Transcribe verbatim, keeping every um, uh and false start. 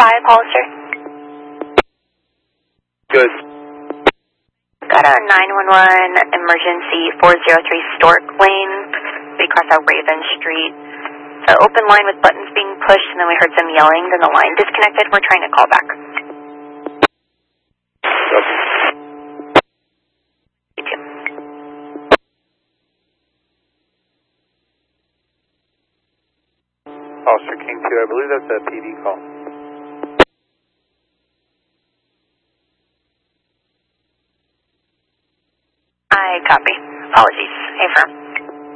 five, Hollister. Good. Got a nine one one emergency four zero three Stork Lane. We crossed out Raven Street. The open line with buttons being pushed, and then we heard some yelling, then the line disconnected. We're trying to call back. Okay. You too. Officer King two, I believe that's a P D call. I copy. Apologies. Hey, firm.